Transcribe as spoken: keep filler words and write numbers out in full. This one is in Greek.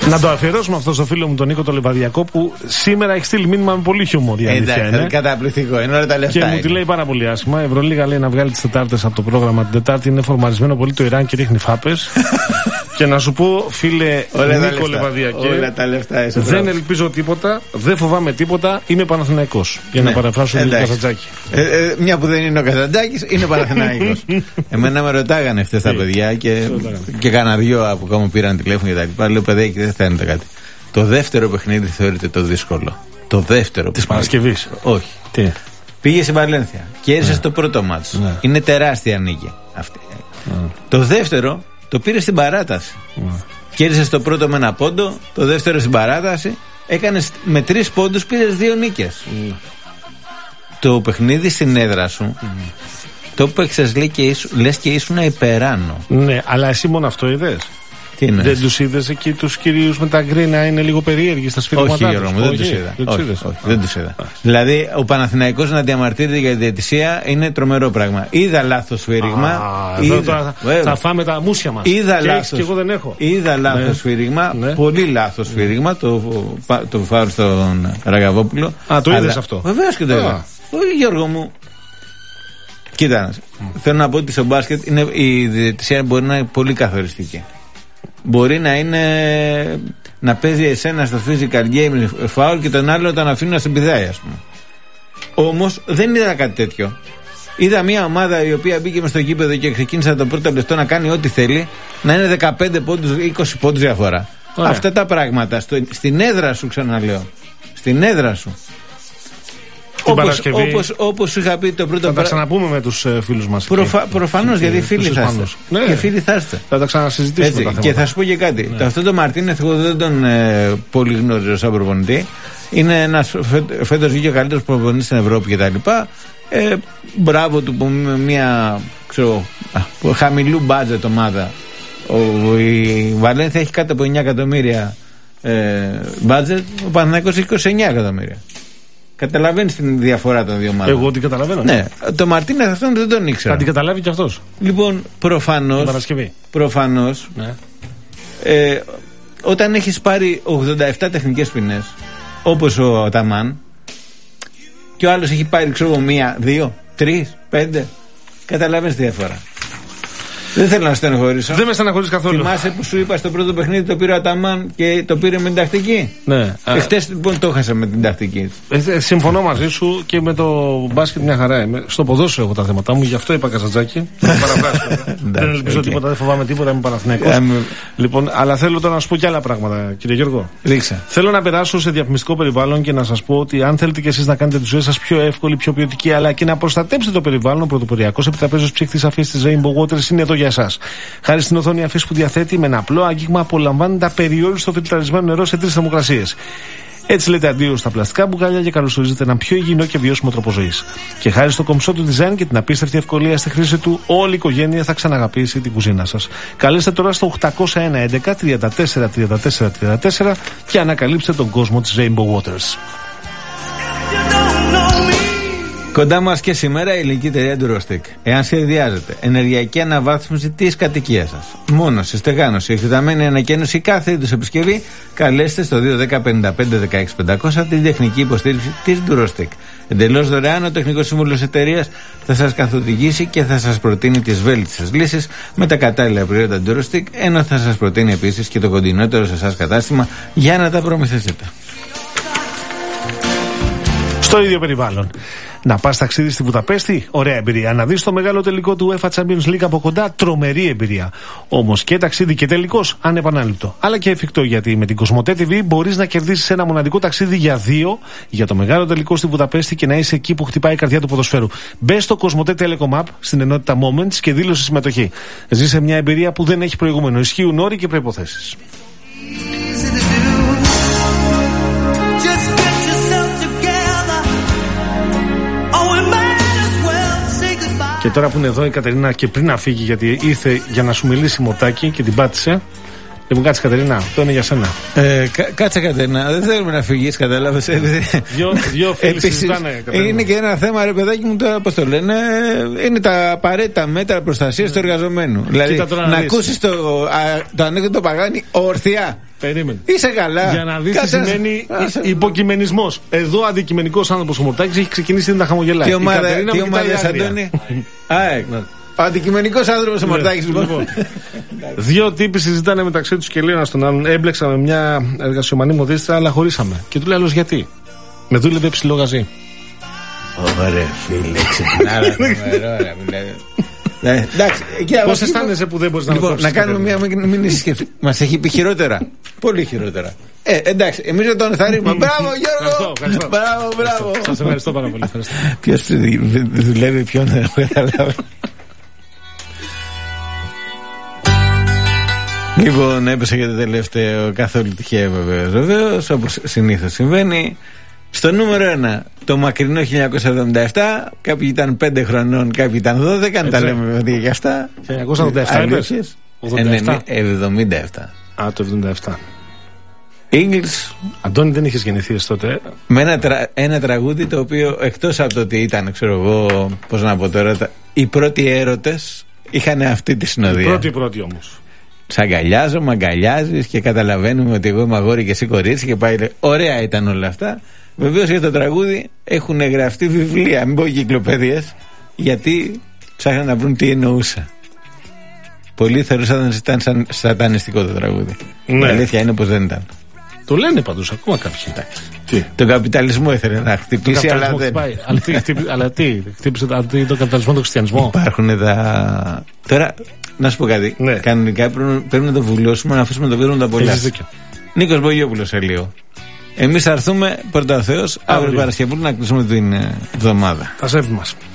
Να το αφιερώσουμε αυτό στο φίλο μου τον Νίκο το Λεβαδιακό που σήμερα έχει στείλει μήνυμα με πολύ χιούμορ. Εντάξει, καταπληκτικό, είναι όλα τα λεφτά. Και μου τη λέει πάρα πολύ άσχημα. Η Ευρωλίγα λέει να βγάλει τις Τετάρτες από το πρόγραμμα. Την Τετάρτη είναι φορμαρισμένο πολύ το Ιράν και ρίχνει φάπες. Και να σου πω, φίλε Νίκο Λεβαδιακέ, δεν ελπίζω τίποτα, δεν φοβάμαι τίποτα, είμαι Παναθηναϊκός. Για να παραφράσω τον Καζαντζάκη. Μια που δεν είναι ο Καζαντζάκης, είναι Παναθηναϊκός. Εμένα με ρωτάγανε χτες τα παιδιά και κάνα δυο από κόμμα πήραν τηλέφωνο και τα λοιπά. Λέω παιδιά, και δεν θέλετε κάτι. Το δεύτερο παιχνίδι θεωρείται το δύσκολο. Το δεύτερο. Τη Παρασκευή. Όχι. Τι. Πήγε στη Βαλένθια και έρισε το πρώτο μάτς. Είναι τεράστια νίκη αυτή. Το δεύτερο το πήρε στην παράταση. Mm. Κέρδισε το πρώτο με ένα πόντο, το δεύτερο στην παράταση. Έκανε με τρεις πόντους, πήρε δύο νίκες. Mm. Το παιχνίδι στην έδρα σου mm. το παίξες λες και ήσουν υπεράνω. Ναι, αλλά εσύ μόνο αυτό είδες. Δεν τους είδες εκεί τους κυρίους με τα γκρι να είναι λίγο περίεργοι στα σφυρίγματά τους? Όχι, Γιώργο μου, δεν τους είδα. Δεν τους είδα. Δεν τους είδα. Δηλαδή, ο Παναθηναϊκός να διαμαρτύρεται για τη διαιτησία είναι τρομερό πράγμα. Είδα λάθος σφύριγμα. Θα φάμε τα μουσια μας. Είδα λάθος. Και εγώ δεν έχω. Είδα λάθος σφύριγμα. Πολύ λάθος σφύριγμα. Το φάω στον Ραγαβόπουλο. Α, το είδες αυτό? Βεβαίως και το είδα. Όχι, Γιώργο μου. Κοίτα, θέλω να πω ότι στο μπάσκετ η διαιτησία μπορεί να είναι πολύ καθοριστική. Μπορεί να είναι να παίζει εσένα στο physical game foul και τον άλλο τον αφήνει να σε πηδάει, ας πούμε. Όμως δεν είδα κάτι τέτοιο. Είδα μια ομάδα η οποία μπήκε μες στο γήπεδο και ξεκίνησε το πρώτο λεπτό να κάνει ό,τι θέλει, να είναι δεκαπέντε πόντους, είκοσι πόντους διαφορά. Ωραία. Αυτά τα πράγματα στο, στην έδρα σου, ξαναλέω. Στην έδρα σου. Όπως, όπως, όπως σου είχα πει το πρώτο. Θα τα ξαναπούμε με τους ε, φίλους μας. Προφα, προφανώς, γιατί φίλοι θα είστε. Ναι. Και φίλοι θα είστε. Θα τα ξανασυζητήσουμε. Έτσι, τα και θα σου πω και κάτι. Ναι. Αυτό το Μαρτίνεθ εγώ δεν τον ε, πολύ γνώριζα σαν προπονητή. Είναι ένας φέτος βγήκε ο καλύτερος προπονητής στην Ευρώπη κτλ. Ε, μπράβο του που με μια ξέρω, χαμηλού μπάτζετ ομάδα. Ο, η Βαλένθια έχει κάτω από εννιά εκατομμύρια μπάτζετ. Ε, ο Παναθηναϊκός έχει είκοσι εννιά εκατομμύρια. Καταλαβαίνεις την διαφορά των δύο ομάδων? Εγώ την καταλαβαίνω. Ναι. Το Μαρτίνεθ αυτόν δεν τον ήξερα. Θα την καταλάβει κι αυτός. Λοιπόν, προφανώς. Προφανώς. Ναι. Ε, όταν έχεις πάρει ογδόντα επτά τεχνικές ποινές, όπως ο Αταμάν, και ο άλλος έχει πάρει, ξέρω, μία, δύο, τρεις, πέντε, καταλαβαίνεις τη διαφορά. Δεν θέλω να στενοχωρήσω. Δεν με στενοχωρείς καθόλου. Θυμάσαι που σου είπα στο πρώτο παιχνίδι το πήρε ο Αταμάν και το πήρε με την τακτική? Ναι. Εχθές λοιπόν το έχασα με την τακτική. Ε, συμφωνώ μαζί σου και με το μπάσκετ μια χαρά. Στο ποδόσφαιρο έχω τα θέματα μου, γι' αυτό είπα Καζαντζάκη. Δεν ελπίζω τίποτα, δεν φοβάμαι τίποτα, είμαι Παναθηναϊκός. Λοιπόν, αλλά θέλω τώρα να σου πω και άλλα πράγματα, κύριε Γιώργο. Ρίξα. Θέλω να περάσω σε διαφημιστικό περιβάλλον και να σας πω ότι αν θέλετε κι εσείς να κάνετε τη ζωή σας πιο εύκολη, πιο ποιοτική, αλλά και να προστατέψετε το περιβάλλον, ο πρωτοποριακός επιτραπέζιος ψύχτης αφής της Rainbow Waters είναι εδώ για εσάς. Χάρη στην οθόνη αφής που διαθέτει, με ένα απλό άγγιγμα απολαμβάνετε απεριόριστο φιλτραρισμένο νερό σε τρεις θερμοκρασίες. Έτσι λέτε αντίο στα πλαστικά μπουκάλια και καλωσορίζετε έναν πιο υγιεινό και βιώσιμο τρόπο ζωής. Και χάρη στο κομψό του design και την απίστευτη ευκολία στη χρήση του, όλη η οικογένεια θα ξαναγαπήσει την κουζίνα σας. Καλέστε τώρα στο οκτώ ένα ένα ένα τριάντα τέσσερα τριάντα τέσσερα τριάντα τέσσερα και ανακαλύψτε τον κόσμο της Rainbow Waters. Κοντά μας και σήμερα η ελληνική εταιρεία Durostic. Εάν σχεδιάζετε ενεργειακή αναβάθμιση της κατοικίας σας, μόνωση, στεγάνωση, εκτεταμένη ανακαίνωση, κάθε είδους επισκευή, καλέστε στο δύο ένα μηδέν πέντε πέντε ένα έξι πεντακόσια την τεχνική υποστήριξη της Durostic. Εντελώς δωρεάν, ο τεχνικός σύμβουλος εταιρείας θα σας καθοδηγήσει και θα σας προτείνει τις βέλτιστες λύσεις με τα κατάλληλα προϊόντα Durostic, ενώ θα σας προτείνει επίσης και το κοντινότερο σε εσάς κατάστημα για να τα προμηθευτείτε. Στο ίδιο περιβάλλον. Να πας ταξίδι στη Βουδαπέστη, ωραία εμπειρία. Να δεις το μεγάλο τελικό του UEFA Champions League από κοντά, τρομερή εμπειρία. Όμως και ταξίδι και τελικός ανεπανάληπτο. Αλλά και εφικτό, γιατί με την Κοσμοτέ τι βι μπορείς να κερδίσεις ένα μοναδικό ταξίδι για δύο για το μεγάλο τελικό στη Βουδαπέστη και να είσαι εκεί που χτυπάει η καρδιά του ποδοσφαίρου. Μπες στο Κοσμοτέ Telecom App στην ενότητα Moments και δήλωσε συμμετοχή. Ζήσε μια εμπειρία που δεν έχει προηγούμενο. Ισχύουν όροι και προϋποθέσεις. Και τώρα που είναι εδώ η Κατερίνα και πριν να φύγει, γιατί ήρθε για να σου μιλήσει μοτάκι και την πάτησε. Λοιπόν, κάτσε Κατερίνα, αυτό είναι για σένα. Ε, κα, κάτσε Κατερίνα, δεν θέλουμε να φύγεις, κατάλαβες. Δυο, δυο φίλοι συζητάνε. Είναι και ένα θέμα, ρε παιδάκι μου, τώρα πώς το λένε, είναι τα απαραίτητα μέτρα προστασίας του εργαζομένου. Δηλαδή, να ακούσεις το, το ανέκδοτο Παγάνη ορθιά. Περίμενε. Είσαι καλά. Για να δεις τι σημαίνει υποκειμενισμός. Εδώ αντικειμενικός άνθρωπος ο Μορτάκης έχει ξεκινήσει ήδη να χαμογελάει. Τι ομάδα, τι ομάδα Αντώνη? ΑΕΚ. Ο αντικειμενικός άνθρωπος ο Μορτάκης. Δύο τύποι συζητάνε μεταξύ τους και λέει ένας τον άλλον: έμπλεξα με μια εργασιομανή μοδίστρα, αλλά χωρίσαμε. Και του λέει άλλος: γιατί? Με δούλευε ψηλό γαζί. Ωραία, φίλε, ξυπνάρα. Πώς αισθάνεσαι που δεν μπορείς να λοιπόν, να κάνουμε μια μήνυ σκέψη. Μας έχει πει χειρότερα. Πολύ χειρότερα. Ε, εντάξει, εμείς δεν τον εθαρρύνουμε. Μπράβο, Γιώργο! Μπράβο, μπράβο. Σας ευχαριστώ πάρα πολύ. Ποιος δουλεύει, ποιον δεν έχω καταλάβει. Λοιπόν, έπεσε για το τελευταίο, καθόλου τυχαίο βεβαίως. Βεβαίως, όπως συνήθως συμβαίνει. Στο νούμερο ένα, το μακρινό χίλια εννιακόσια εβδομήντα επτά, κάποιοι ήταν πέντε χρονών, κάποιοι ήταν δώδεκα, αν τα λέμε ότι για αυτά. χίλια εννιακόσια εβδομήντα επτά. εβδομήντα επτά. Α, το εβδομήντα επτά. English. Αντώνη, δεν είχες γεννηθεί τότε. Με ένα, τρα, ένα τραγούδι το οποίο, εκτός από το ότι ήταν, ξέρω εγώ, πώς να πω τώρα, οι πρώτοι έρωτες είχαν αυτή τη συνοδεία. Οι πρώτοι, οι πρώτοι όμως. Σ' αγκαλιάζω, μ' αγκαλιάζεις και καταλαβαίνουμε ότι εγώ είμαι αγόρι και εσύ κορίτσι και πάει. Ωραία ήταν όλα αυτά. Βεβαίως για το τραγούδι έχουν γραφτεί βιβλία, μην πω κυκλοπαίδειες, γιατί ψάχναν να βρουν τι εννοούσα. Πολλοί θεωρούσαν ότι ήταν σαν σατανιστικό το τραγούδι. Ναι. Η αλήθεια είναι πως δεν ήταν. Το λένε πάντως ακόμα κάποιοι. Τι? Τον καπιταλισμό ήθελε να χτυπήσει, αλλά δεν. Αλλά τι, χτύπησε τον καπιταλισμό, τον χριστιανισμό. Υπάρχουν τα. Τώρα, να σου πω κάτι. Ναι. Κανονικά πρέπει να το βουλώσουμε, να αφήσουμε το βίρο να το απολαύσει. Νίκος Μπογιόπουλος σε λίγο. Εμείς θα έρθουμε πρώτα ο Θεός αύριο Παρασκευή να κλείσουμε την εβδομάδα. Τα σέβη μας.